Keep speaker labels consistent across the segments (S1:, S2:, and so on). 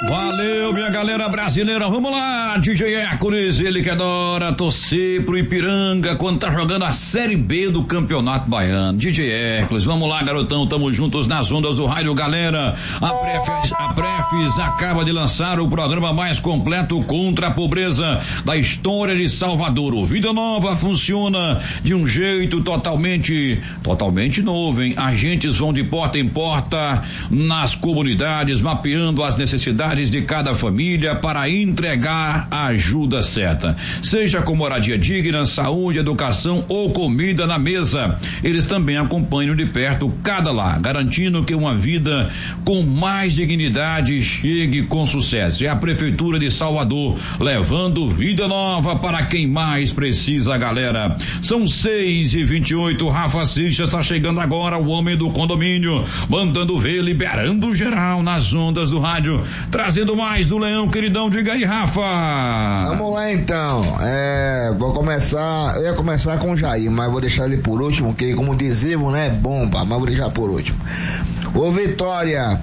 S1: Valeu, minha galera brasileira, vamos lá, DJ Hércules, ele que adora torcer pro Ipiranga quando tá jogando a Série B do Campeonato Baiano. DJ Hércules, vamos lá, garotão, tamo juntos nas ondas do rádio, galera. A Prefis acaba de lançar o programa mais completo contra a pobreza da história de Salvador. O Vida Nova funciona de um jeito totalmente novo, hein? Agentes vão de porta em porta nas comunidades, mapeando as necessidades de cada família para entregar a ajuda certa, seja com moradia digna, saúde, educação ou comida na mesa. Eles também acompanham de perto cada lar, garantindo que uma vida com mais dignidade chegue com sucesso. É a Prefeitura de Salvador levando vida nova para quem mais precisa, galera. São 6h28, Rafa Seixas está chegando agora, o homem do condomínio, mandando ver, liberando geral nas ondas do rádio, trazendo mais do Leão, queridão, diga aí, Rafa.
S2: Vamos lá então, eu ia começar com o Jair, mas vou deixar ele por último, que como diz Ivo, né, bomba, mas vou deixar por último. O Vitória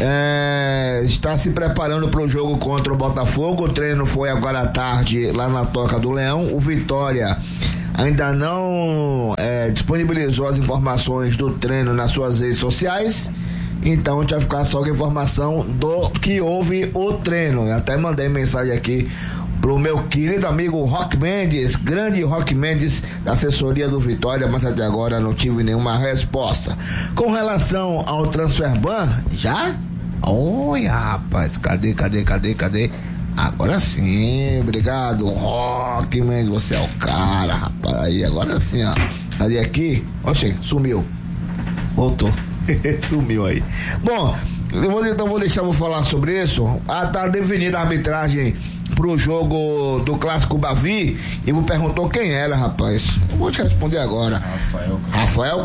S2: está se preparando para o jogo contra o Botafogo. O treino foi agora à tarde lá na Toca do Leão. O Vitória ainda não disponibilizou as informações do treino nas suas redes sociais, então a gente vai ficar só com a informação do que houve o treino. Eu até mandei mensagem aqui pro meu querido amigo Roque Mendes, grande Roque Mendes, da assessoria do Vitória, mas até agora não tive nenhuma resposta. Com relação ao Transferban, já? Olha, rapaz, cadê? Agora sim, obrigado, Roque Mendes, você é o cara, rapaz, aí, agora sim, ó. Cadê aqui? Oxe, sumiu. Voltou. Sumiu aí. Bom, vou falar sobre isso. Tá definida a arbitragem pro jogo do Clássico Bavi. E me perguntou quem era, rapaz. Eu vou te responder agora. Rafael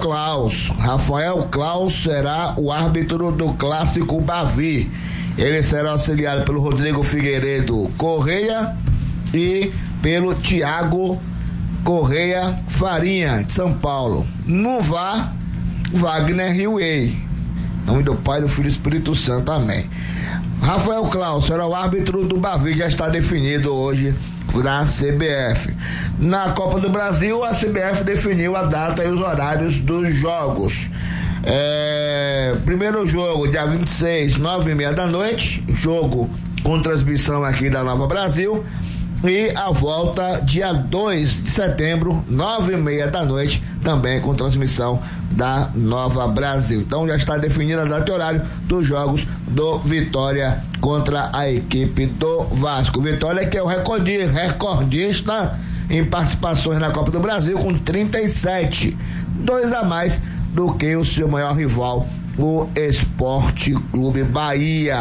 S2: Klaus será o árbitro do Clássico Bavi. Ele será auxiliado pelo Rodrigo Figueiredo Correia e pelo Tiago Correia Farinha, de São Paulo. No VAR, Wagner Riuei. Em nome do Pai, do Filho e do Espírito Santo, amém. Rafael Klaus será o árbitro do Bavi, já está definido hoje na CBF. Na Copa do Brasil, a CBF definiu a data e os horários dos jogos. Primeiro jogo, dia 26, 9h30 da noite, jogo com transmissão aqui da Nova Brasil. E a volta dia 2 de setembro, 9h30 da noite, também com transmissão da Nova Brasil. Então já está definida a data e horário dos jogos do Vitória contra a equipe do Vasco. Vitória que é o recordista em participações na Copa do Brasil, com 37, 2 a mais do que o seu maior rival, o Esporte Clube Bahia.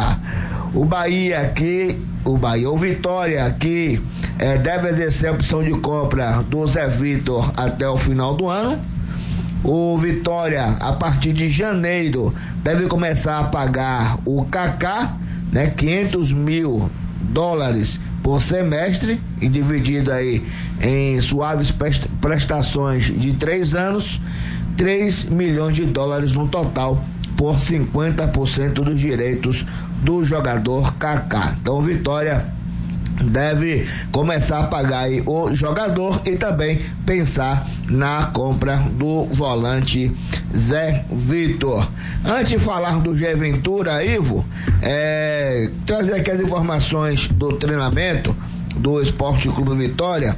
S2: O Vitória que deve exercer a opção de compra do Zé Vitor até o final do ano. O Vitória, a partir de janeiro, deve começar a pagar o Kaká, né, $500 mil por semestre, e dividido aí em suaves prestações de 3 anos, $3 milhões no total, por 50% dos direitos do jogador Kaká. Então o Vitória deve começar a pagar aí o jogador e também pensar na compra do volante Zé Vitor. Antes de falar do G Ventura, Ivo, trazer aqui as informações do treinamento do Esporte Clube Vitória.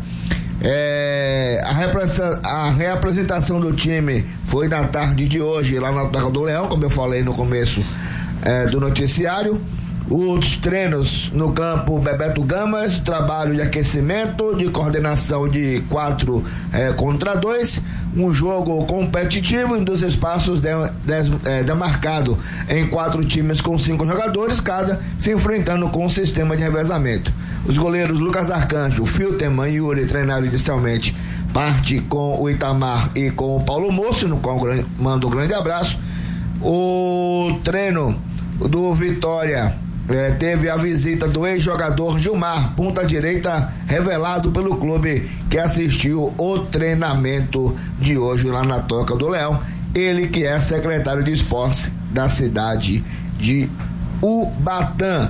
S2: A reapresentação do time foi na tarde de hoje lá na Toca do Leão, como eu falei no começo do noticiário. Os treinos no campo Bebeto Gamas, trabalho de aquecimento, de coordenação de 4 contra 2, um jogo competitivo em 2 espaços demarcado em 4 times com 5 jogadores cada, se enfrentando com um sistema de revezamento. Os goleiros Lucas Arcanjo, Filterman e Yuri treinaram inicialmente parte com o Itamar e com o Paulo Moço, no qual mando um grande abraço. O treino do Vitória teve a visita do ex-jogador Gilmar, ponta direita, revelado pelo clube, que assistiu o treinamento de hoje lá na Toca do Leão. Ele que é secretário de esportes da cidade de Ubatã.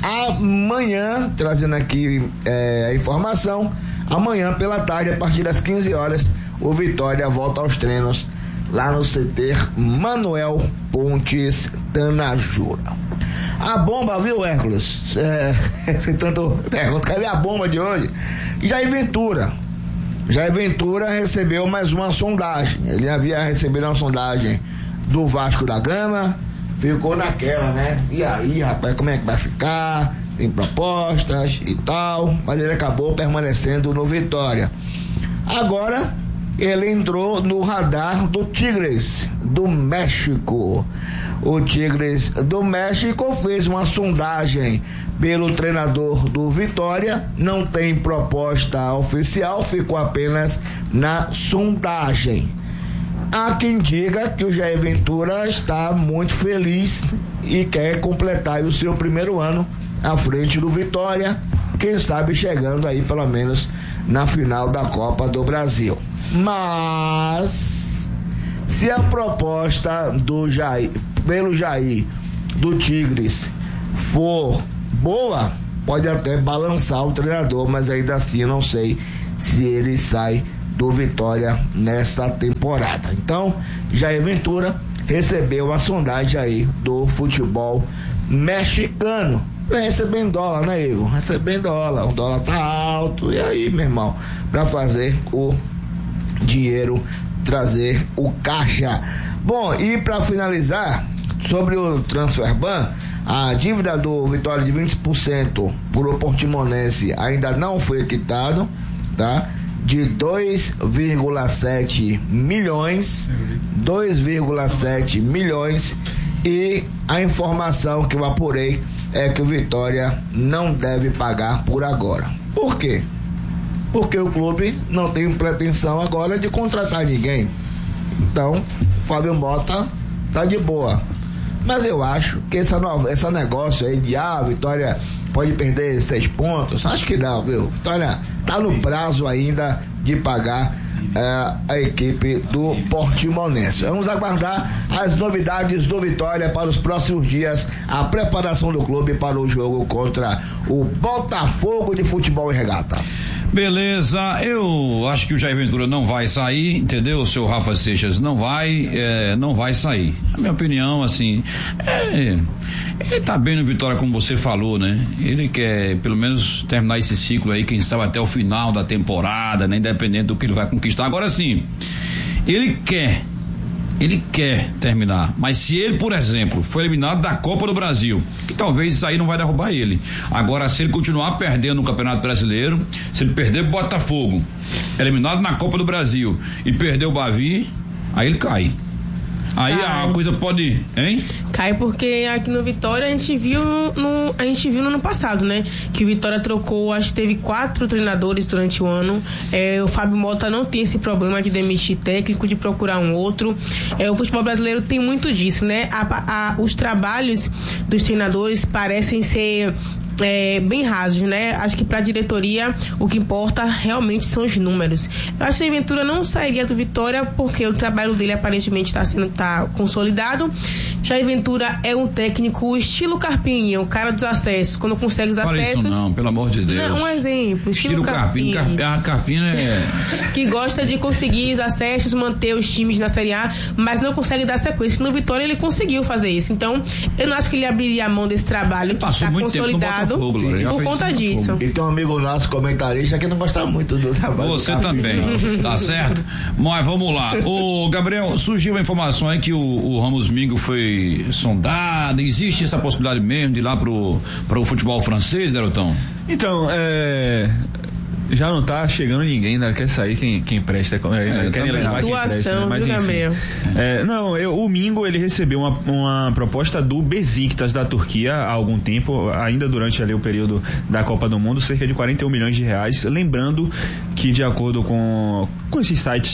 S2: amanhã, trazendo aqui a informação, amanhã pela tarde, a partir das 15 horas, o Vitória volta aos treinos lá no CT Manuel Pontes Tanajura. A bomba, viu, Hércules? Sem tanto pergunta, cadê a bomba de hoje? Jair Ventura recebeu mais uma sondagem. Ele havia recebido uma sondagem do Vasco da Gama, ficou naquela, né? E aí, rapaz, como é que vai ficar? Tem propostas e tal, mas ele acabou permanecendo no Vitória. Agora, ele entrou no radar do Tigres do México. O Tigres do México fez uma sondagem pelo treinador do Vitória, não tem proposta oficial, ficou apenas na sondagem. Há quem diga que o Jair Ventura está muito feliz e quer completar o seu primeiro ano à frente do Vitória, quem sabe chegando aí pelo menos na final da Copa do Brasil. Mas se a proposta do Jair, pelo Jair do Tigres for boa, pode até balançar o treinador, mas ainda assim eu não sei se ele sai do Vitória nessa temporada. Então, Jair Ventura recebeu a sondagem aí do futebol mexicano. Receber em dólar, né, Igor? Receber em dólar. O dólar tá alto. E aí, meu irmão, para fazer o dinheiro, trazer o caixa. Bom, e para finalizar, sobre o Transferban, a dívida do Vitória de 20% por o Portimonense ainda não foi quitado, tá? De 2,7 milhões, e a informação que eu apurei é que o Vitória não deve pagar por agora. Por quê? Porque o clube não tem pretensão agora de contratar ninguém. Então, Fábio Mota tá de boa. Mas eu acho que esse negócio aí de Vitória pode perder 6 pontos, acho que não, viu? Vitória tá no prazo ainda de pagar a equipe do Portimonense. Vamos aguardar as novidades do Vitória para os próximos dias, a preparação do clube para o jogo contra o Botafogo de Futebol e Regatas.
S1: Beleza, eu acho que o Jair Ventura não vai sair, entendeu? O seu Rafa Seixas não vai sair. A minha opinião, assim, ele tá bem no Vitória, como você falou, né? Ele quer pelo menos terminar esse ciclo aí, quem sabe até o final da temporada, né? Independente do que ele vai conquistar. Agora sim, ele quer terminar, mas se ele, por exemplo, for eliminado da Copa do Brasil, que talvez isso aí não vai derrubar ele. Agora, se ele continuar perdendo no Campeonato Brasileiro, se ele perder pro Botafogo, eliminado na Copa do Brasil e perder o Bavi, aí ele cai. Aí a coisa pode, hein?
S3: Cai porque aqui no Vitória a gente viu no ano passado, né? Que o Vitória trocou, acho que teve 4 treinadores durante o ano. O Fábio Mota não tem esse problema de demitir técnico, de procurar um outro. O futebol brasileiro tem muito disso, né? Os trabalhos dos treinadores parecem ser bem rasos, né? Acho que para a diretoria o que importa realmente são os números. Eu acho que a Ventura não sairia do Vitória porque o trabalho dele aparentemente está consolidado. Jair Ventura é um técnico estilo Carpinho, o cara dos acessos. Quando consegue os acessos.
S1: Isso não, pelo amor de Deus.
S3: Não, um exemplo. Estilo Carpinho.
S1: Carpinho
S3: que gosta de conseguir os acessos, manter os times na Série A, mas não consegue dar sequência. No Vitória ele conseguiu fazer isso. Então, eu não acho que ele abriria a mão desse trabalho que está consolidado por conta disso.
S2: E tem um amigo nosso comentarista que não gosta muito do trabalho.
S1: Você também, tá certo? Mas vamos lá. Ô, Gabriel, surgiu a informação aí que o Ramos Mingo foi sondado. Existe essa possibilidade mesmo de ir lá pro futebol francês, garotão?
S4: Então, já não tá chegando ninguém, ainda quer sair quem presta, quer levar quem presta, né? Mas enfim. O Mingo, ele recebeu uma proposta do Besiktas da Turquia há algum tempo, ainda durante ali o período da Copa do Mundo, cerca de 41 milhões de reais, lembrando que de acordo com esses sites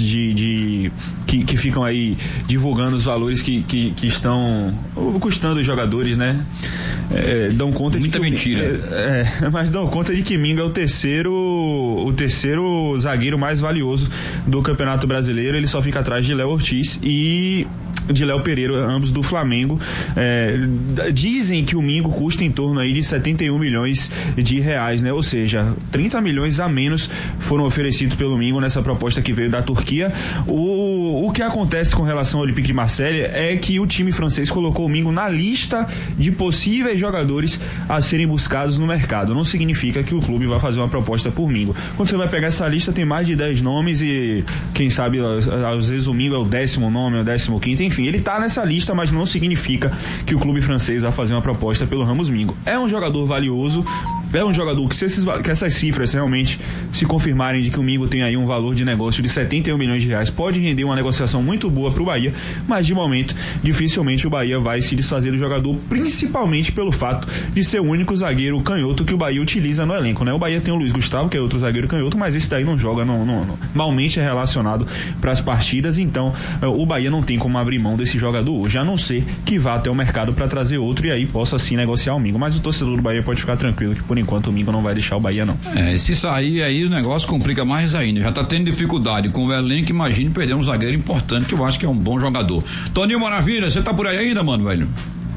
S4: que ficam aí divulgando os valores que estão custando os jogadores, né? Dão conta
S1: muita
S4: de que
S1: mentira.
S4: Mas dão conta de que Mingo é o terceiro o terceiro zagueiro mais valioso do Campeonato Brasileiro. Ele só fica atrás de Léo Ortiz e de Léo Pereira, ambos do Flamengo. Dizem que o Mingo custa em torno aí de 71 milhões de reais, né? Ou seja, 30 milhões a menos foram oferecidos pelo Mingo nessa proposta que veio da Turquia. O que acontece com relação ao Olympique de Marseille é que o time francês colocou o Mingo na lista de possíveis jogadores a serem buscados no mercado. Não significa que o clube vai fazer uma proposta por Mingo. Quando você vai pegar essa lista, tem mais de 10 nomes e quem sabe às vezes o Mingo é o 10º nome, é o 15º, enfim, ele tá nessa lista, mas não significa que o clube francês vai fazer uma proposta pelo Ramos Mingo. É um jogador valioso, é um jogador que essas cifras realmente se confirmarem de que o Mingo tem aí um valor de negócio de 71 milhões de reais, pode render uma negociação muito boa pro Bahia, mas de momento dificilmente o Bahia vai se desfazer do jogador, principalmente pelo fato de ser o único zagueiro canhoto que o Bahia utiliza no elenco, né? O Bahia tem o Luiz Gustavo, que é outro zagueiro canhoto, mas esse daí não joga, malmente é relacionado para as partidas, então o Bahia não tem como abrir mão desse jogador hoje, a não ser que vá até o mercado para trazer outro e aí possa assim negociar o Mingo, mas o torcedor do Bahia pode ficar tranquilo que por enquanto o Mingo não vai deixar o Bahia, não.
S1: Se sair aí o negócio complica mais ainda, já tá tendo dificuldade com o elenco, imagine perder um zagueiro importante que eu acho que é um bom jogador. Toninho Maravilha, você tá por aí ainda, mano, velho?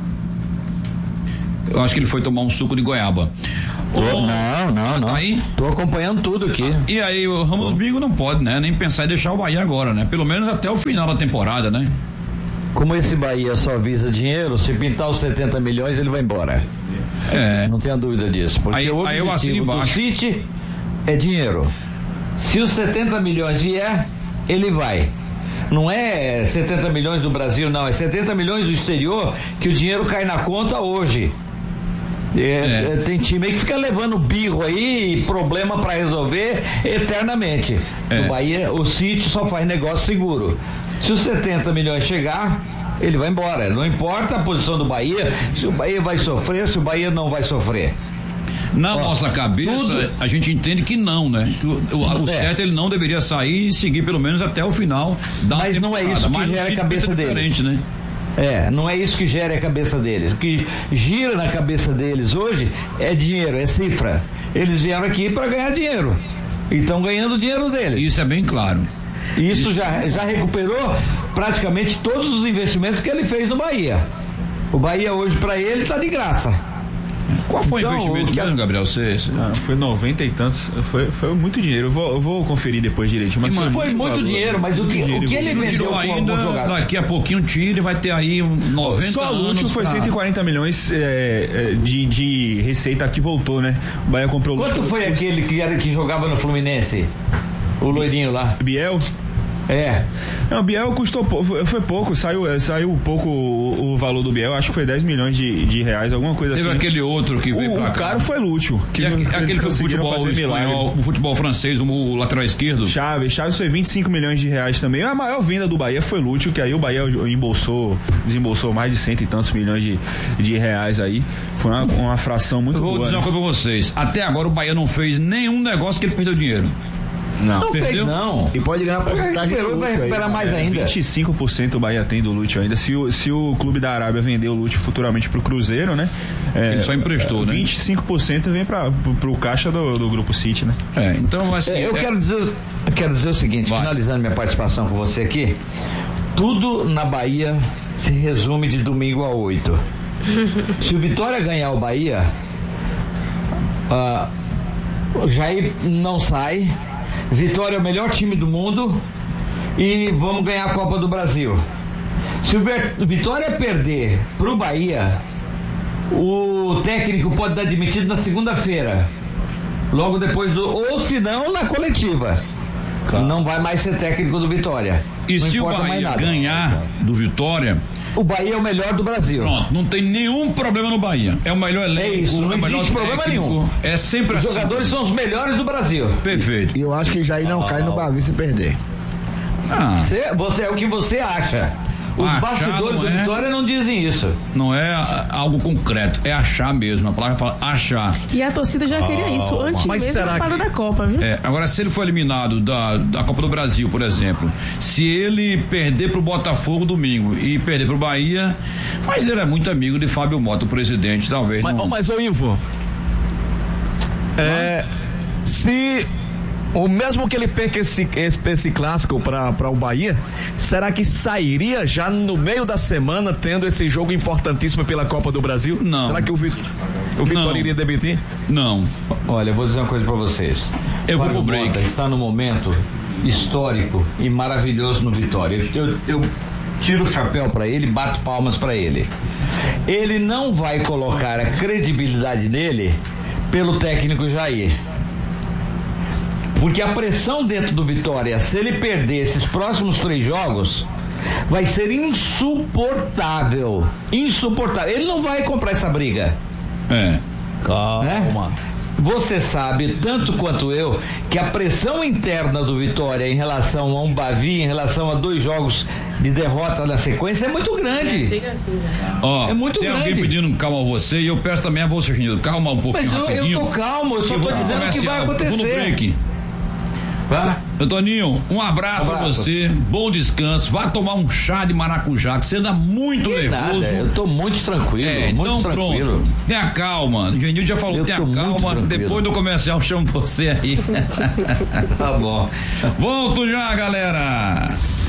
S1: Eu acho que ele foi tomar um suco de goiaba.
S5: Não.
S1: Tá aí?
S5: Tô acompanhando tudo aqui.
S1: E aí o Ramos Mingo não pode, né? Nem pensar em deixar o Bahia agora, né? Pelo menos até o final da temporada, né?
S5: Como esse Bahia só visa dinheiro, se pintar os 70 milhões, ele vai embora. Não tenha dúvida disso. Porque o objetivo do City é dinheiro. Se os 70 milhões vier, ele vai. Não é 70 milhões do Brasil, não. É 70 milhões do exterior que o dinheiro cai na conta hoje. Tem time aí que fica levando birro aí e problema pra resolver eternamente. O Bahia, o City só faz negócio seguro. Se os 70 milhões chegar, ele vai embora. Não importa a posição do Bahia, se o Bahia vai sofrer, se o Bahia não vai sofrer.
S1: Na nossa cabeça, a gente entende que não, né? O certo ele não deveria sair e seguir pelo menos até o final da
S5: Mas
S1: temporada.
S5: Não é isso que gera a cabeça deles.
S1: Né?
S5: Não é isso que gera a cabeça deles. O que gira na cabeça deles hoje é dinheiro, é cifra. Eles vieram aqui para ganhar dinheiro e estão ganhando o dinheiro deles.
S1: Isso é bem claro.
S5: Isso já recuperou praticamente todos os investimentos que ele fez no Bahia. O Bahia hoje para ele está de graça.
S1: Qual foi o investimento mesmo, Gabriel?
S4: Foi 90 e tantos. Foi muito dinheiro. Eu vou conferir depois direito. Mas
S5: foi muito dinheiro, mas o que ele vendeu
S1: ainda, daqui a pouquinho tira e vai ter aí 90
S4: Só o último foi 140 milhões de receita que voltou, né? O Bahia comprou o
S5: Quanto foi aquele que jogava no Fluminense? O loirinho lá.
S4: Biel? Não, o Biel custou foi pouco, saiu pouco o valor do Biel, acho que foi 10 milhões de reais, alguma coisa assim.
S1: Teve aquele outro que veio pra cá.
S4: O caro foi Lúcio.
S1: Aquele que o futebol espanhol, o futebol francês, o lateral esquerdo.
S4: Chaves foi 25 milhões de reais também. A maior venda do Bahia foi Lúcio, que aí o Bahia desembolsou mais de 100 e tantos milhões de reais aí. Foi uma fração muito boa.
S1: Vou dizer uma coisa pra vocês, até agora o Bahia não fez nenhum negócio que ele perdeu dinheiro.
S2: Não
S5: fez, não.
S2: E pode ganhar porcentagem do Lúcio.
S5: Vai recuperar mais ainda.
S4: 25% o Bahia tem do Lúcio ainda. Se o clube da Arábia vender o Lúcio futuramente pro Cruzeiro, né?
S1: Ele só emprestou, né?
S4: 25% vem pro caixa do Grupo City, né?
S1: Então assim.
S5: Eu quero dizer o seguinte, finalizando minha participação com você aqui, tudo na Bahia se resume de domingo a 8. Se o Vitória ganhar o Bahia, o Jair não sai. Vitória é o melhor time do mundo e vamos ganhar a Copa do Brasil. Se o Vitória perder pro Bahia, o técnico pode dar demitido na segunda-feira, logo depois ou se não na coletiva. Claro. Não vai mais ser técnico do Vitória.
S1: E não se o Bahia ganhar do Vitória,
S5: o Bahia é o melhor do Brasil.
S1: Pronto, não tem nenhum problema no Bahia. É o melhor elenco.
S5: É isso, não existe problema nenhum.
S1: É sempre assim.
S5: Os jogadores são os melhores do Brasil.
S1: Perfeito.
S2: E eu acho que Jair não cai no Bavi se perder.
S5: Você é o que você acha. Os bastidores do Vitória não dizem isso.
S1: Não é algo concreto, é achar mesmo. A palavra fala achar.
S3: E a torcida já queria isso antes mesmo da parada da Copa, viu?
S1: Agora, se ele for eliminado da Copa do Brasil, por exemplo, se ele perder pro Botafogo domingo e perder pro Bahia, mas ele é muito amigo de Fábio Mota, o presidente, talvez.
S6: Mas ô Ivo, se O mesmo que ele perca esse clássico para o Bahia, será que sairia já no meio da semana, tendo esse jogo importantíssimo pela Copa do Brasil?
S1: Não.
S6: Será que o Vitória iria demitir?
S1: Não.
S5: Olha, eu vou dizer uma coisa para vocês.
S1: Eu vou pro break.
S5: Está no momento histórico e maravilhoso no Vitória. Eu tiro o chapéu para ele, bato palmas para ele. Ele não vai colocar a credibilidade nele pelo técnico Jair. Porque a pressão dentro do Vitória, se ele perder esses próximos 3 jogos, vai ser insuportável. Insuportável. Ele não vai comprar essa briga.
S6: Calma.
S5: Né? Você sabe, tanto quanto eu, que a pressão interna do Vitória em relação a um Bavi, em relação a 2 jogos de derrota na sequência, é muito grande.
S1: É muito grande. Tem alguém pedindo calma a você e eu peço também a você, Genildo, calma um pouquinho.
S5: Mas eu tô calmo, eu só tô dizendo o que vai acontecer.
S1: Vou no break. Toninho, um abraço pra você, bom descanso, vá tomar um chá de maracujá, que você anda muito nervoso.
S5: Nada, eu tô muito tranquilo, muito tranquilo.
S1: Pronto, tenha calma, o Genildo já falou, tenha calma, depois do comercial eu chamo você aí.
S5: Tá bom.
S1: Volto já, galera.